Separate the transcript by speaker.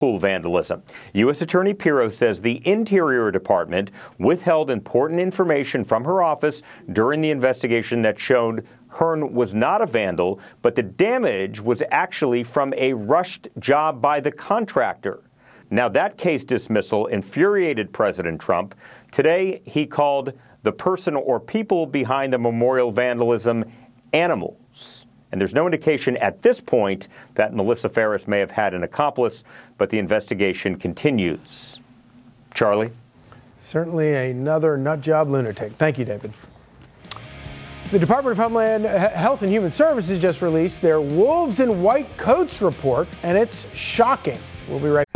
Speaker 1: Pool vandalism. U.S. Attorney Pirro says the Interior Department withheld important information from her office during the investigation that showed Hearn was not a vandal, but the damage was actually from a rushed job by the contractor. Now, that case dismissal infuriated President Trump. Today, he called the person or people behind the memorial vandalism animals. And there's no indication at this point that Melissa Ferris may have had an accomplice, but the investigation continues. Charlie?
Speaker 2: Certainly another nutjob lunatic. Thank you, David. The Department of Homeland Health and Human Services just released their Wolves in White Coats report, and it's shocking. We'll be right back.